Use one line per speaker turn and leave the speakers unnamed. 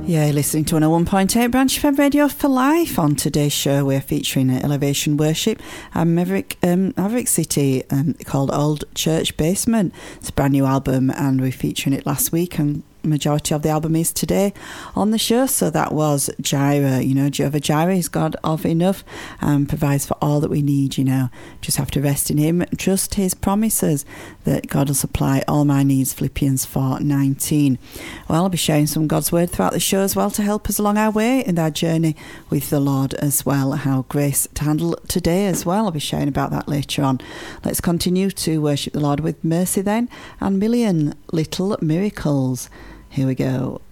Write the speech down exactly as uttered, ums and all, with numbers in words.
Yeah, listening to one oh one point eight Branch F M Radio for Life. On today's show, we're featuring Elevation Worship and Maverick, um, Maverick City, um, called Old Church Basement. It's a brand new album, and we're featuring it last week, and majority of the album is today on the show. So that was Jireh. You know, Jehovah Jireh is God of enough, and provides for all that we need. You know, just have to rest in Him, trust His promises that God will supply all my needs. Philippians four nineteen. Well, I'll be sharing some God's word throughout the show as well to help us along our way in our journey with the Lord as well. How grace to handle today as well. I'll be sharing about that later on. Let's continue to worship the Lord with Mercy then, and Million Little Miracles. Here we go.